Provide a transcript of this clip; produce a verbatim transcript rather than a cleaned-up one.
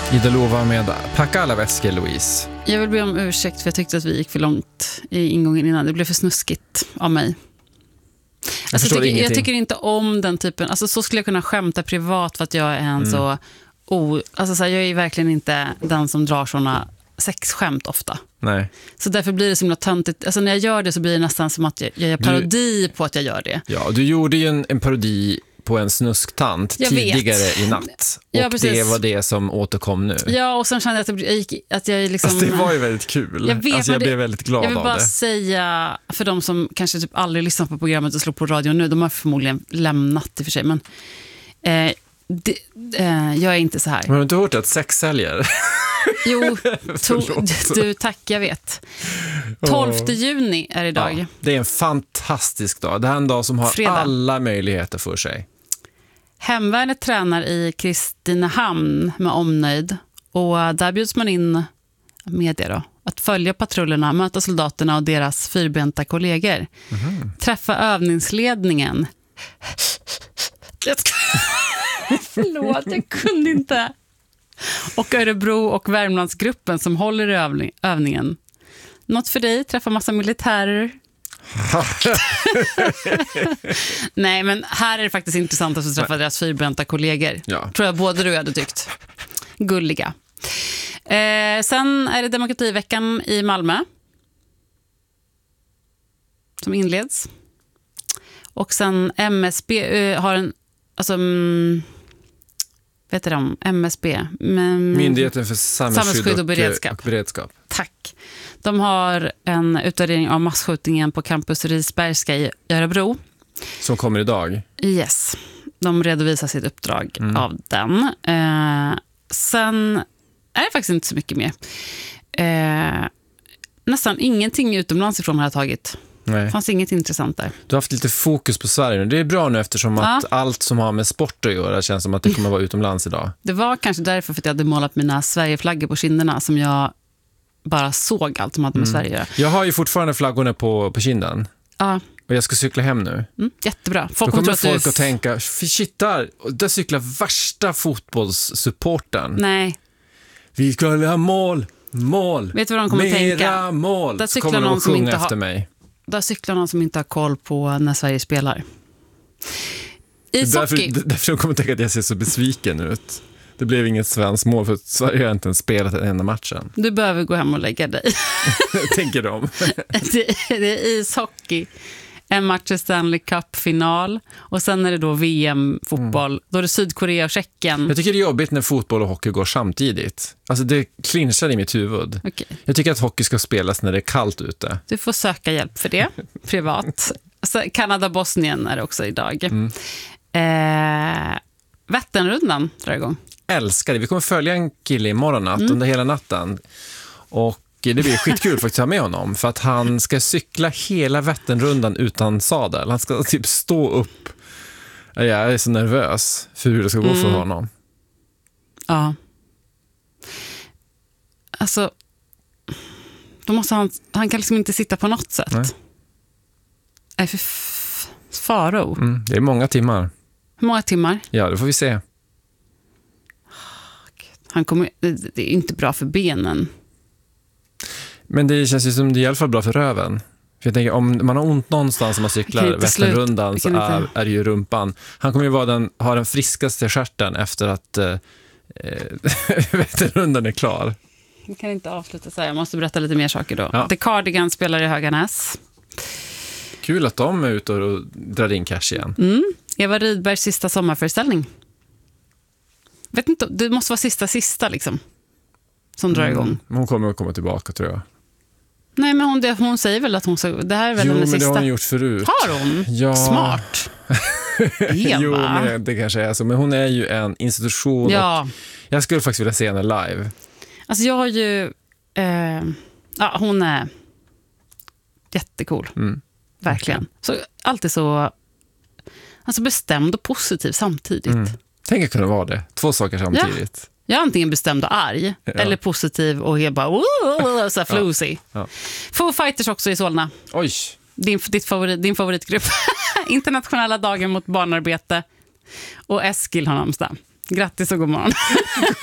Ida Lova med Packa alla väskor, Louise. Jag vill be om ursäkt för jag tyckte att vi gick för långt i ingången innan. Det blev för snuskigt av mig. Jag, alltså, jag, tycker, jag tycker tycker inte om den typen. Alltså, så skulle jag kunna skämta privat för att jag är en mm. så... Oh, alltså, så här, jag är verkligen inte den som drar såna sexskämt ofta. Nej. Så därför blir det så himla töntigt. Alltså, när jag gör det så blir det nästan som att jag, jag gör parodi du, på att jag gör det. Ja, du gjorde ju en, en parodi på en snusktant jag tidigare vet. i natt. Och ja, det var det som återkom nu. Ja, och sen kände jag att jag, gick, att jag liksom... Alltså, det var ju väldigt kul. Jag, vet, alltså, jag blev väldigt glad av det. Jag vill bara säga, för de som kanske typ aldrig lyssnar på programmet och slår på radio nu, de har förmodligen lämnat i och för sig, men eh, det, eh, jag är inte så här. Men har du inte hört att sex säljer? Jo, to, du, tack, jag vet. tolfte juni är idag. Ja, det är en fantastisk dag. Det här är en dag som har Fredag. alla möjligheter för sig. Hemvärnet tränar i Kristinehamn med omnöjd. Och där bjuds man in media då, att följa patrullerna, möta soldaterna och deras fyrbenta kollegor. Mm. Träffa övningsledningen. Förlåt, jag kunde inte. Och Örebro och Värmlandsgruppen som håller i övning, övningen. Något för dig, träffa massa militärer. Nej, men här är det faktiskt intressant att få träffa deras fyrbenta kollegor. Ja. Tror jag både du och jag hade tyckt. Gulliga. Eh, sen är det demokrativeckan i Malmö som inleds. Och sen M S B eh, har en alltså mm, vet du om M S B, men Myndigheten för samhällsskydd, samhällsskydd och, beredskap. och beredskap. Tack. De har en utvärdering av masskjutningen på campus Risbergska i Örebro. Som kommer idag? Yes. De redovisar sitt uppdrag mm. av den. Eh, sen är det faktiskt inte så mycket mer. Eh, nästan ingenting utomlands ifrån har jag tagit. Nej. Det fanns inget intressant där. Du har haft lite fokus på Sverige. Det är bra nu eftersom ja. att allt som har med sport att göra känns som att det kommer vara utomlands idag. Det var kanske därför för att jag hade målat mina Sverigeflaggor på kinderna som jag bara såg allt som hade med mm. Sverige att göra. Jag har ju fortfarande flaggorna på, på kinden. Ja. Och jag ska cykla hem nu. Mm, jättebra. Folk Då kommer folk att, du... att tänka, shit där, där cyklar värsta fotbollssupporten. Nej. Vi ska ha mål, mål. Vet du vad de kommer Mera tänka? Mera mål. Där cyklar kommer någon som inte efter har... mig. Där cyklar någon som inte har koll på när Sverige spelar. Därför, därför de kommer tänka att jag ser så besviken ut. Det blev inget svenskt mål för att Sverige har inte ens spelat den enda matchen. Du behöver gå hem och lägga dig. Tänker de. det, det är ishockey. En match i Stanley Cup-final. Och sen är det då V M-fotboll. Mm. Då är det Sydkorea och Tjeckien. Jag tycker det är jobbigt när fotboll och hockey går samtidigt. Alltså det clinchar i mitt huvud. Okay. Jag tycker att hockey ska spelas när det är kallt ute. Du får söka hjälp för det. Privat. Kanada-Bosnien är det också idag. Mm. Eh, Vätternrundan drar igång. Älskar det. Vi kommer följa en kille imorgon natt, mm. under hela natten. Och det blir skitkul faktiskt att ha med honom. För att han ska cykla hela Vätternrundan utan sadel. Han ska typ stå upp. Jag är så nervös för hur det ska gå mm. för honom. Ja. Alltså, då måste han, han kan liksom inte sitta på något sätt. Nej. Nej, för f- faro. Mm, det är många timmar. Hur många timmar? Ja, det får vi se. Han kommer, det är inte bra för benen. Men det känns ju som det är i alla fall bra för röven. För jag tänker, om man har ont någonstans som man cyklar Vätternrundan så är, är det ju rumpan. Han kommer ju vara den, ha den friskaste stjärten efter att eh, Vätternrundan är klar. Jag kan inte avsluta så här. Jag måste berätta lite mer saker då. Ja. The Cardigan spelar i Höganäs. Kul att de är ute och drar in cash igen. Mm. Eva Rydbergs sista sommarföreställning. Vet inte, det måste vara sista sista liksom. Som drar igång. Mm. Hon kommer att komma tillbaka, tror jag. Nej, men hon, det, hon säger väl att hon så, det här är väl jo, den men sista. Jo, det har hon gjort förut. Har hon? Ja. Smart. Eva. Jo, men det kanske är så. Men hon är ju en institution. Ja. Och jag skulle faktiskt vilja se henne live. Alltså jag har ju... Eh, ja, hon är jättecool. Mm. Verkligen. Så, alltid så alltså bestämd och positiv samtidigt. Mm. Tänk att kunna vara det. Två saker samtidigt. Ja. Jag är antingen bestämd och arg. Ja. Eller positiv och helt bara oh, så flusig. Ja. Ja. Foo Fighters också i Solna. Oj. Din, ditt favorit, din favoritgrupp. Internationella dagen mot barnarbete. Och Eskil har namnsdag. Grattis och god morgon.